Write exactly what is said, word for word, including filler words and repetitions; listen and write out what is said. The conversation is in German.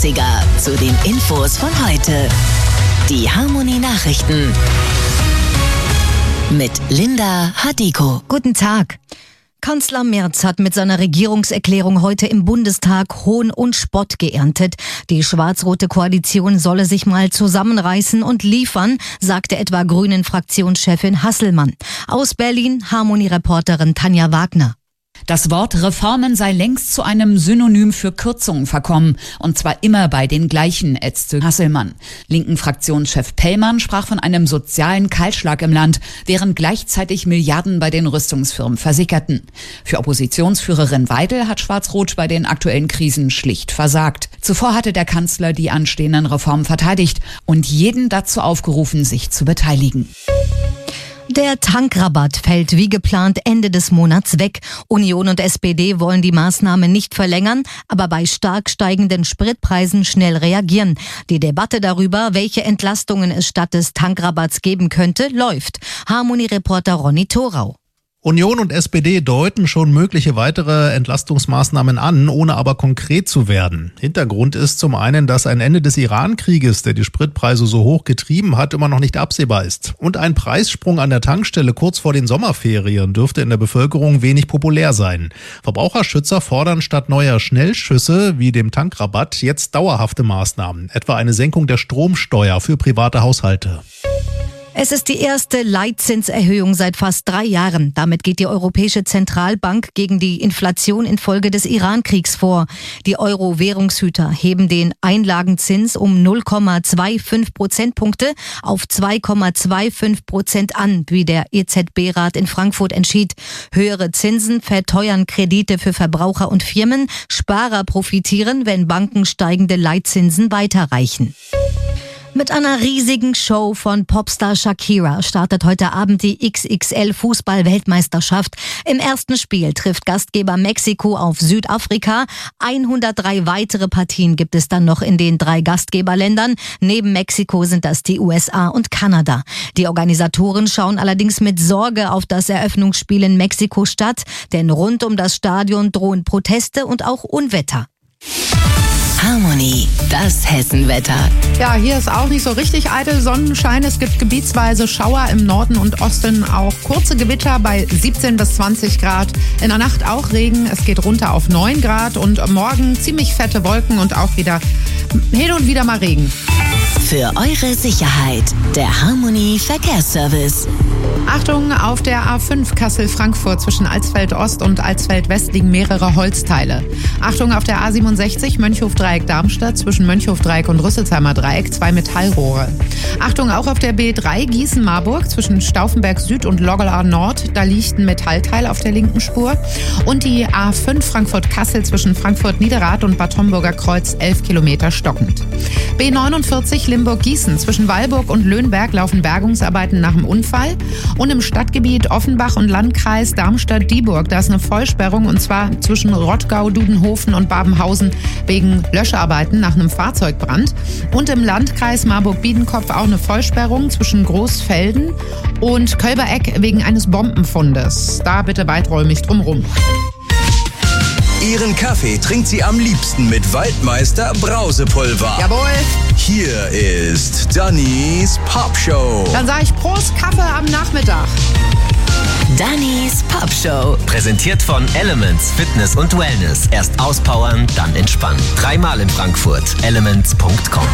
Klassiker zu den Infos von heute. Die Harmony Nachrichten mit Linda Hadiko. Guten Tag. Kanzler Merz hat mit seiner Regierungserklärung heute im Bundestag Hohn und Spott geerntet. Die schwarz-rote Koalition solle sich mal zusammenreißen und liefern, sagte etwa Grünen-Fraktionschefin Hasselmann. Aus Berlin Harmony-Reporterin Tanja Wagner. Das Wort Reformen sei längst zu einem Synonym für Kürzungen verkommen. Und zwar immer bei den gleichen, ätzte Hasselmann. Linken Fraktionschef Pellmann sprach von einem sozialen Kahlschlag im Land, während gleichzeitig Milliarden bei den Rüstungsfirmen versickerten. Für Oppositionsführerin Weidel hat Schwarz-Rot bei den aktuellen Krisen schlicht versagt. Zuvor hatte der Kanzler die anstehenden Reformen verteidigt und jeden dazu aufgerufen, sich zu beteiligen. Der Tankrabatt fällt wie geplant Ende des Monats weg. Union und S P D wollen die Maßnahme nicht verlängern, aber bei stark steigenden Spritpreisen schnell reagieren. Die Debatte darüber, welche Entlastungen es statt des Tankrabatts geben könnte, läuft. Harmony-Reporter Ronny Thorau. Union und S P D deuten schon mögliche weitere Entlastungsmaßnahmen an, ohne aber konkret zu werden. Hintergrund ist zum einen, dass ein Ende des Iran-Krieges, der die Spritpreise so hoch getrieben hat, immer noch nicht absehbar ist. Und ein Preissprung an der Tankstelle kurz vor den Sommerferien dürfte in der Bevölkerung wenig populär sein. Verbraucherschützer fordern statt neuer Schnellschüsse wie dem Tankrabatt jetzt dauerhafte Maßnahmen, etwa eine Senkung der Stromsteuer für private Haushalte. Es ist die erste Leitzinserhöhung seit fast drei Jahren. Damit geht die Europäische Zentralbank gegen die Inflation infolge des Iran-Kriegs vor. Die Euro-Währungshüter heben den Einlagenzins um null Komma fünfundzwanzig Prozentpunkte auf zwei Komma fünfundzwanzig Prozent an, wie der E Z B-Rat in Frankfurt entschied. Höhere Zinsen verteuern Kredite für Verbraucher und Firmen. Sparer profitieren, wenn Banken steigende Leitzinsen weiterreichen. Mit einer riesigen Show von Popstar Shakira startet heute Abend die X X L-Fußball-Weltmeisterschaft. Im ersten Spiel trifft Gastgeber Mexiko auf Südafrika. hundertdrei weitere Partien gibt es dann noch in den drei Gastgeberländern. Neben Mexiko sind das die U S A und Kanada. Die Organisatoren schauen allerdings mit Sorge auf das Eröffnungsspiel in Mexiko-Stadt, denn rund um das Stadion drohen Proteste und auch Unwetter. Harmony, das Hessenwetter. Ja, hier ist auch nicht so richtig eitel Sonnenschein. Es gibt gebietsweise Schauer im Norden und Osten, auch kurze Gewitter bei siebzehn bis zwanzig Grad. In der Nacht auch Regen, es geht runter auf neun Grad und morgen ziemlich fette Wolken und auch wieder hin und wieder mal Regen. Für eure Sicherheit, der Harmony Verkehrsservice. Achtung, auf der A fünf Kassel-Frankfurt zwischen Alsfeld-Ost und Alsfeld-West liegen mehrere Holzteile. Achtung, auf der A siebenundsechzig Mönchhof-Dreieck-Darmstadt zwischen Mönchhof-Dreieck und Rüsselsheimer Dreieck zwei Metallrohre. Achtung, auch auf der B drei Gießen-Marburg zwischen Stauffenberg Süd und Loggelar Nord, da liegt ein Metallteil auf der linken Spur. Und die A fünf Frankfurt-Kassel zwischen Frankfurt-Niederrad und Bad Homburger Kreuz elf Kilometer stockend. B neunundvierzig Limburg-Gießen zwischen Weilburg und Löhnberg laufen Bergungsarbeiten nach dem Unfall. Und im Stadtgebiet Offenbach und Landkreis Darmstadt-Dieburg, da ist eine Vollsperrung und zwar zwischen Rottgau, Dudenhofen und Babenhausen wegen Löscharbeiten nach einem Fahrzeugbrand. Und im Landkreis Marburg-Biedenkopf auch eine Vollsperrung zwischen Großfelden und Kölbereck wegen eines Bombenfundes. Da bitte weiträumig drumrum. Ihren Kaffee trinkt sie am liebsten mit Waldmeister Brausepulver. Jawohl. Hier ist Dannys Pop Show. Dann sage ich Prost, Kaffee am Nachmittag. Dannys Pop Show. Präsentiert von Elements Fitness und Wellness. Erst auspowern, dann entspannen. Dreimal in Frankfurt. elements punkt com.